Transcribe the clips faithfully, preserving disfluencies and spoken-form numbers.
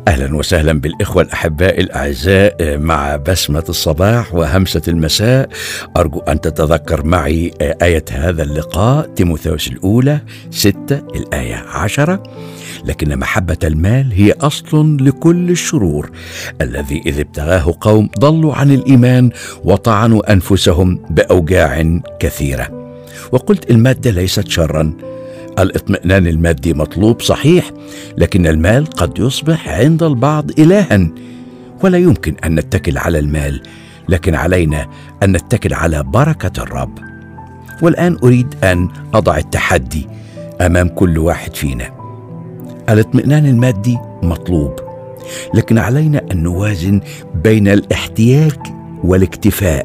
أهلا وسهلا بالإخوة الأحباء الأعزاء مع بسمة الصباح وهمسة المساء. أرجو أن تتذكر معي آية هذا اللقاء، تيموثاوس الأولى ستة الآية عشرة: لكن محبة المال هي أصل لكل الشرور، الذي إذ ابتغاه قوم ضلوا عن الإيمان وطعنوا أنفسهم بأوجاع كثيرة. وقلت المادة ليست شرا، الاطمئنان المادي مطلوب صحيح، لكن المال قد يصبح عند البعض إلها، ولا يمكن أن نتكل على المال، لكن علينا أن نتكل على بركة الرب. والآن أريد أن أضع التحدي أمام كل واحد فينا. الاطمئنان المادي مطلوب، لكن علينا أن نوازن بين الاحتياج والاكتفاء.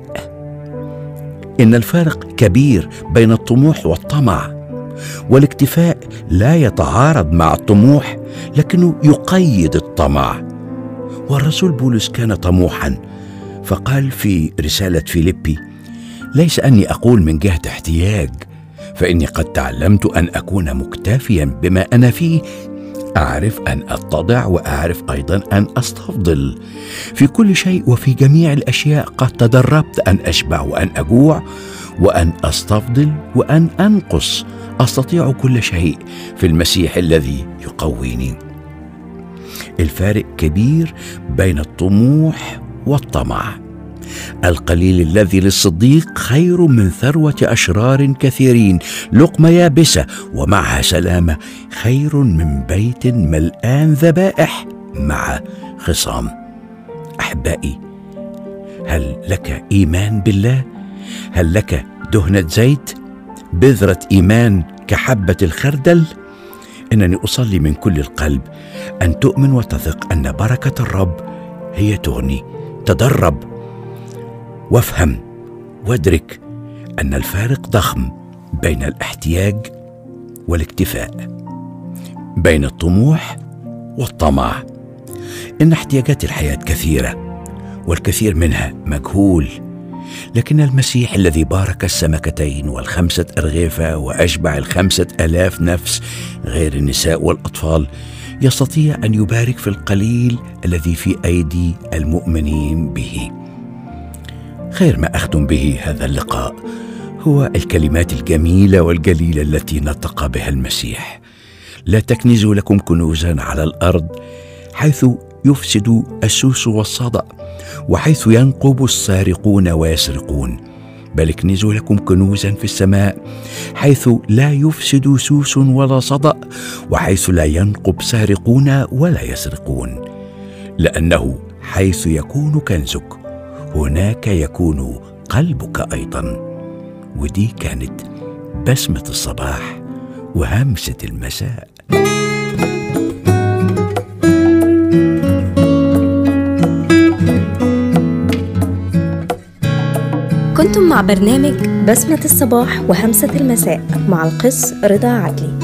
إن الفارق كبير بين الطموح والطمع، والاكتفاء لا يتعارض مع الطموح لكنه يقيد الطمع. والرسول بولس كان طموحا، فقال في رسالة فيليبي: ليس أني أقول من جهة احتياج، فإني قد تعلمت أن أكون مكتفيا بما أنا فيه، أعرف أن أتضع وأعرف أيضا أن أستفضل. في كل شيء وفي جميع الأشياء قد تدربت أن أشبع وأن أجوع وأن أستفضل وأن أنقص. أستطيع كل شيء في المسيح الذي يقويني. الفارق كبير بين الطموح والطمع. القليل الذي للصديق خير من ثروة أشرار كثيرين. لقمة يابسة ومعها سلامة خير من بيت ملآن ذبائح مع خصام. أحبائي، هل لك إيمان بالله؟ هل لك دهنة زيت؟ بذرة إيمان كحبة الخردل؟ إنني أصلي من كل القلب أن تؤمن وتثق أن بركة الرب هي تغني. تدرب وافهم وادرك أن الفارق ضخم بين الاحتياج والاكتفاء، بين الطموح والطمع. إن احتياجات الحياة كثيرة والكثير منها مجهول، لكن المسيح الذي بارك السمكتين والخمسة أرغفة وأشبع الخمسة ألاف نفس غير النساء والأطفال يستطيع أن يبارك في القليل الذي في أيدي المؤمنين به. خير ما أختم به هذا اللقاء هو الكلمات الجميلة والجليلة التي نطق بها المسيح: لا تكنزوا لكم كنوزا على الأرض حيث يفسد السوس والصدأ وحيث ينقب السارقون ويسرقون، بل اكنزوا لكم كنوزا في السماء حيث لا يفسد سوس ولا صدأ وحيث لا ينقب سارقون ولا يسرقون، لأنه حيث يكون كنزك هناك يكون قلبك أيضا. ودي كانت بسمة الصباح وهمسة المساء. كنتم مع برنامج بسمة الصباح وهمسة المساء مع القس رضا عدلي.